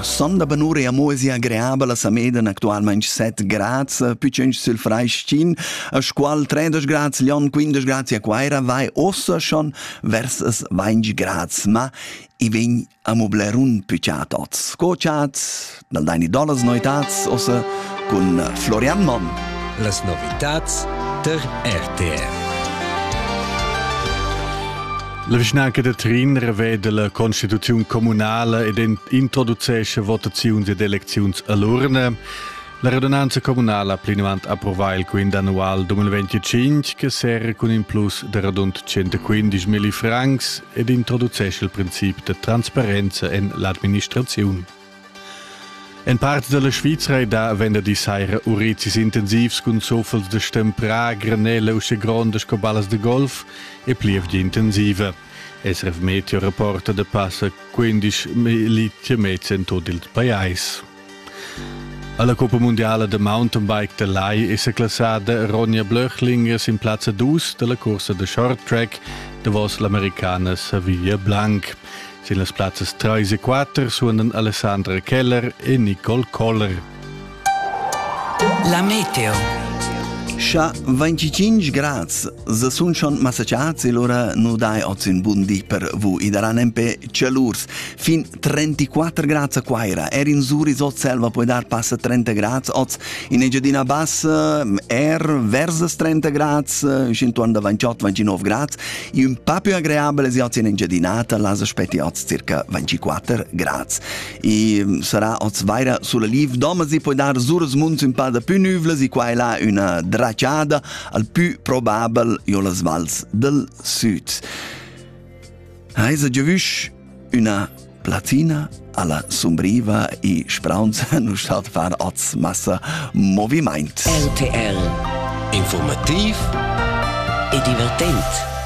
sonda banure a moesia agreabile sa meden actualmente 7 grads, più sul freistin, a squal 13 grads, lion 15 grads, e quaira vai ossa schon versus 20 grads, ma i vegn a moblerun piuciat oz. Cociat, dal daini dollars noitats, ossa con Florian Mon. Las novitats der RTR. La vicinanca de Trin revede la Constituzione comunale ed introducesce votazioni ed elezioni all'urna. La radunanza comunale ha plenamente approvato il quinto annuale 2025 che serve con un plus di rund 115.000 francs ed introducesce il principio di trasparenza nell'amministrazione. In parte della Svizzera da vende di saira urizis intensivs con soffels de stempra, granelle usce gronde scobalas de golf e plievdi intensive. SRF Meteo rapporta de passa 15 millimetri in tutto il paese. Alla Coppa Mondiale de Mountainbike de Lai è classata Ronja Blöchlingers in piazza 2 della corsa de short track davos l'americana Savia Blanc. Sin las plazzas 3 e 4 suonan Alessandra Keller e Nicole Koller. La meteo. Scha 25 grads, se sun schon massacciats e l'ora no dai oz in bundi per vu i daran empe celurs. Fin 34 grads a quaira, in Zurich oz selva puoi dar passa 30 grads, oz in Egedina bassa versus 30 grads, intorno da 28-29 grads, e un po' più agreabile si oz in Egedinata, las aspetti oz circa 24 grads. E sarà oz vaira sulla liv, doma si puoi dar Zurich munz un po' da più nuvole, si qua e là una dracciada al più probabile io las vals del sud. Heisa giavusch una platina alla sombriva e spraunza non stat far oz massa moviment. RTR. Informativ e divertent.